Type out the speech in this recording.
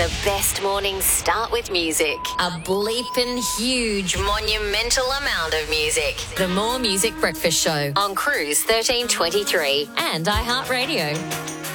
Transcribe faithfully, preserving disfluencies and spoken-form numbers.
The best mornings start with music. A bleeping huge, monumental amount of music. The More Music Breakfast Show on Cruise thirteen twenty-three and iHeartRadio.